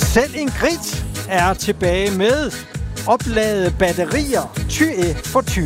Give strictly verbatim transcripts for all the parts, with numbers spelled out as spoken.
Selv Ingrid er tilbage med opladede batterier. Ty for ty.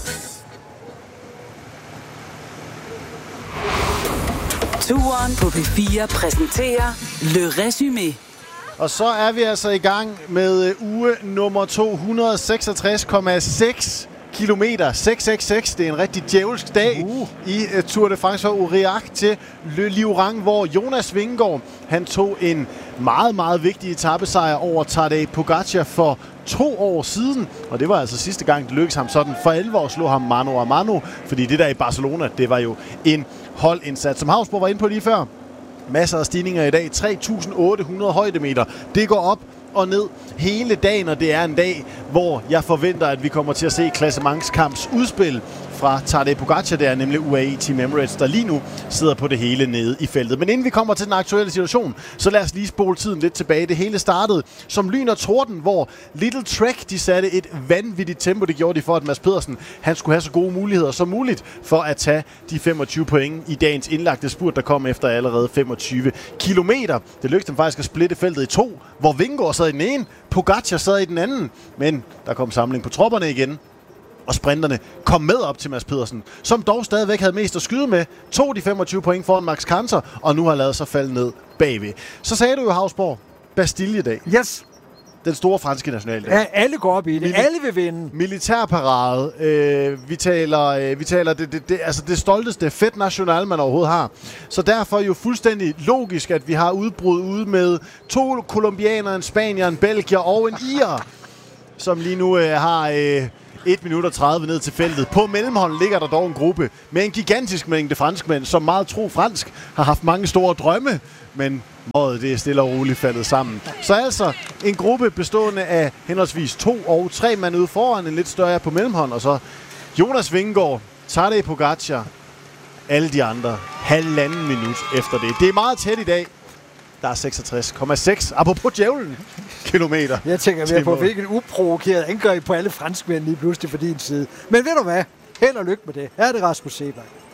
Turen på P fire præsenterer Le Résumé. Og så er vi altså i gang med uge nummer to hundrede seksogtres komma seks kilometer. seks seks seks, det er en rigtig djævelsk dag uh. i uh, Tour de France fra Aurillac til Le Livrang, hvor Jonas Vingegaard, han tog en meget, meget vigtig etapesejr over Tadej Pogačar for to år siden. Og det var altså sidste gang, det lykkedes ham sådan for alvor at slå ham mano a mano, fordi det der i Barcelona, det var jo en holdindsats. Som Havsborg var inde på lige før, masser af stigninger i dag. tre tusind otte hundrede højdemeter. Det går op og ned hele dagen, og det er en dag, hvor jeg forventer, at vi kommer til at se klassementskamps udspil fra Tadej Pogačar. Det er nemlig U A E Team Emirates, der lige nu sidder på det hele nede i feltet. Men inden vi kommer til den aktuelle situation, så lad os lige spole tiden lidt tilbage. Det hele startede som lyn og torden, hvor Little Trek, de satte et vanvittigt tempo. Det gjorde de for, at Mads Pedersen, han skulle have så gode muligheder som muligt for at tage de femogtyve point i dagens indlagte spurt, der kom efter allerede femogtyve kilometer. Det lykkedes dem faktisk at splitte feltet i to, hvor Vingegaard sad i den ene, Pogačar sad i den anden. Men der kom samling på tropperne igen, og sprinterne kom med op til Mads Pedersen, som dog stadigvæk havde mest at skyde med, tog de femogtyve point foran Max Kanter, og nu har lavet sig falde ned bagved. Så sagde du jo, Havsborg, Bastille-dag. Yes. Den store franske nationaldag. Ja, alle går op i det. Mil- alle vil vinde. Militærparade. Øh, vi taler, øh, vi taler det, det, det, altså det stolteste Fête National, man overhovedet har. Så derfor er jo fuldstændig logisk, at vi har udbrud ude med to kolumbianere, en spanier, en belgier og en irer, som lige nu øh, har Øh, et minut og tredive ned til feltet. På mellemhånden ligger der dog en gruppe med en gigantisk mængde franskmænd, som meget tro fransk har haft mange store drømme, men mådet det er stille og roligt faldet sammen. Så altså en gruppe bestående af henholdsvis to og tre mand ude foran, en lidt større på mellemhånd, og så Jonas Vingegaard, Tadej Pogačar, alle de andre halvanden minut efter det. Det er meget tæt i dag. Der er seksogtres komma seks, apropos djævlen, kilometer. Jeg tænker mere på, hvilken uprovokeret angreb på alle franskmænd lige pludselig for din side. Men ved du hvad? Held og lykke med det. Her er det Rasmus Seebach.